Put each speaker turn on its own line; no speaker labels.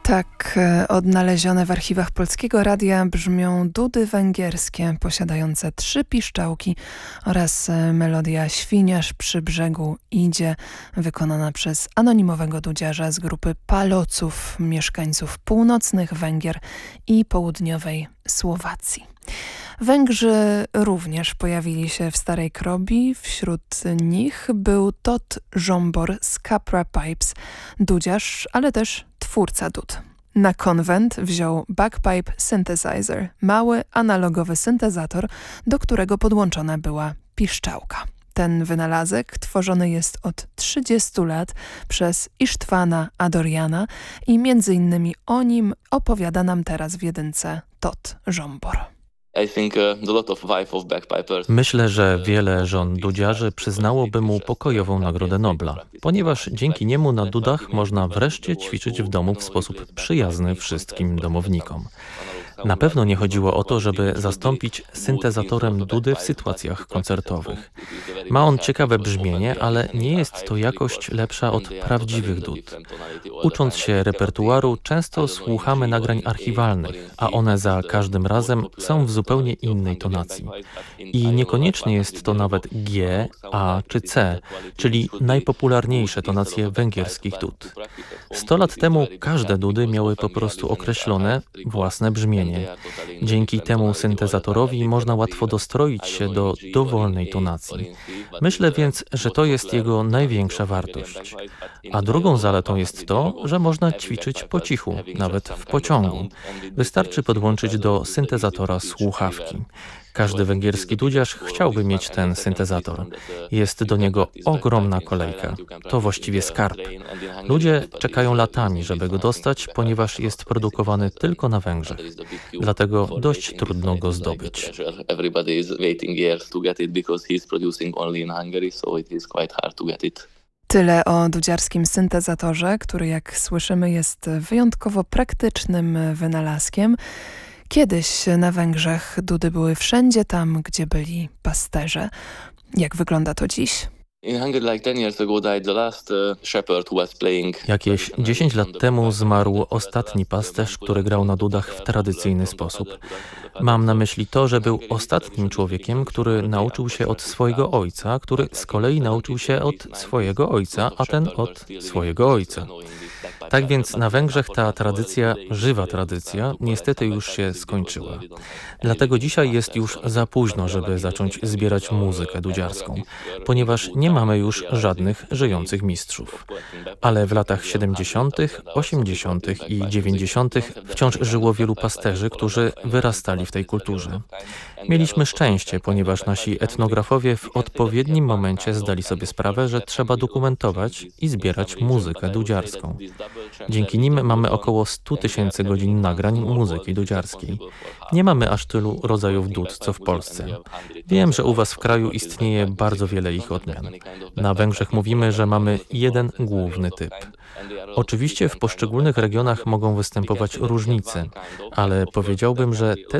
Tak, odnalezione w archiwach Polskiego Radia brzmią dudy węgierskie posiadające 3 piszczałki oraz melodia Świniarz przy brzegu idzie, wykonana przez anonimowego dudziarza z grupy Paloców, mieszkańców północnych Węgier i południowej Słowacji. Węgrzy również pojawili się w Starej Krobi. Wśród nich był Tóth Zsombor z Capra Pipes, dudziarz, ale też twórca dud. Na konwent wziął Bagpipe Synthesizer, mały analogowy syntezator, do którego podłączona była piszczałka. Ten wynalazek tworzony jest od 30 lat przez Istvána Adorjana i między innymi o nim opowiada nam teraz w jedynce Tóth Zsombor.
Myślę, że wiele żon dudziarzy przyznałoby mu pokojową Nagrodę Nobla, ponieważ dzięki niemu na dudach można wreszcie ćwiczyć w domu w sposób przyjazny wszystkim domownikom. Na pewno nie chodziło o to, żeby zastąpić syntezatorem dudy w sytuacjach koncertowych. Ma on ciekawe brzmienie, ale nie jest to jakość lepsza od prawdziwych dud. Ucząc się repertuaru, często słuchamy nagrań archiwalnych, a one za każdym razem są w zupełnie innej tonacji. I niekoniecznie jest to nawet G, A czy C, czyli najpopularniejsze tonacje węgierskich dud. 100 lat temu każde dudy miały po prostu określone własne brzmienie. Dzięki temu syntezatorowi można łatwo dostroić się do dowolnej tonacji. Myślę więc, że to jest jego największa wartość. A drugą zaletą jest to, że można ćwiczyć po cichu, nawet w pociągu. Wystarczy podłączyć do syntezatora słuchawki. Każdy węgierski dudziarz chciałby mieć ten syntezator. Jest do niego ogromna kolejka. To właściwie skarb. Ludzie czekają latami, żeby go dostać, ponieważ jest produkowany tylko na Węgrzech. Dlatego dość trudno go zdobyć.
Tyle o dudziarskim syntezatorze, który jak słyszymy jest wyjątkowo praktycznym wynalazkiem. Kiedyś na Węgrzech dudy były wszędzie tam, gdzie byli pasterze. Jak wygląda to dziś?
Jakieś 10 lat temu zmarł ostatni pasterz, który grał na dudach w tradycyjny sposób. Mam na myśli to, że był ostatnim człowiekiem, który nauczył się od swojego ojca, który z kolei nauczył się od swojego ojca, a ten od swojego ojca. Tak więc na Węgrzech ta tradycja, żywa tradycja, niestety już się skończyła. Dlatego dzisiaj jest już za późno, żeby zacząć zbierać muzykę dudziarską, ponieważ nie mamy już żadnych żyjących mistrzów. Ale w latach 70., 80. i 90. wciąż żyło wielu pasterzy, którzy wyrastali w tej kulturze. Mieliśmy szczęście, ponieważ nasi etnografowie w odpowiednim momencie zdali sobie sprawę, że trzeba dokumentować i zbierać muzykę dudziarską. Dzięki nim mamy około 100 000 godzin nagrań muzyki dudziarskiej. Nie mamy aż tylu rodzajów dud, co w Polsce. Wiem, że u was w kraju istnieje bardzo wiele ich odmian. Na Węgrzech mówimy, że mamy jeden główny typ. Oczywiście w poszczególnych regionach mogą występować różnice, ale powiedziałbym, że te